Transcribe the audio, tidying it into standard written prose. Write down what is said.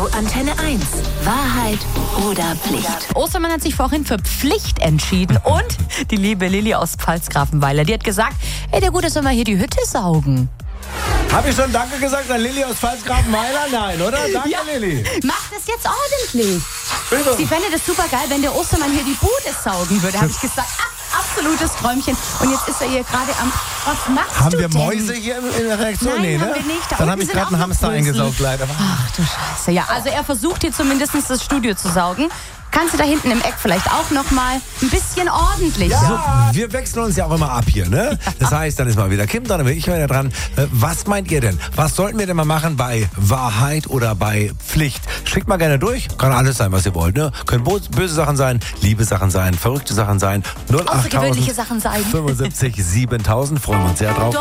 Antenne 1. Wahrheit oder Pflicht? Ostermann hat sich vorhin für Pflicht entschieden. Und die liebe Lilly aus Pfalzgrafenweiler, die hat gesagt, ey, der Gute soll mal hier die Hütte saugen. Habe ich schon Danke gesagt an Lilly aus Pfalzgrafenweiler? Nein, oder? Danke, Ja. Lilly. Mach das jetzt ordentlich. Bitte. Sie fände das super geil, wenn der Ostermann hier die Bude saugen würde. Habe ich gesagt, absolutes Träumchen. Und jetzt ist er hier gerade am... Was machst Haben du wir denn? Mäuse hier in der Reaktion? Nein, Nee, haben ne? wir nicht. Da Dann unten habe ich sind gerade auch einen noch Hamster Brösel. eingesaugt, leider. Ach du Scheiße. Ja, also er versucht hier zumindest das Studio zu saugen. Kannst du da hinten im Eck vielleicht auch noch mal ein bisschen ordentlicher? So, wir wechseln uns ja auch immer ab hier, ne? Das heißt, dann ist mal wieder Kim dran, dann bin ich wieder dran. Was meint ihr denn? Was sollten wir denn mal machen bei Wahrheit oder bei Pflicht? Schickt mal gerne durch. Kann alles sein, was ihr wollt, ne? Können böse Sachen sein, liebe Sachen sein, verrückte Sachen sein. 08.000 Außergewöhnliche Sachen sein. 75 7000. Freuen wir uns sehr drauf.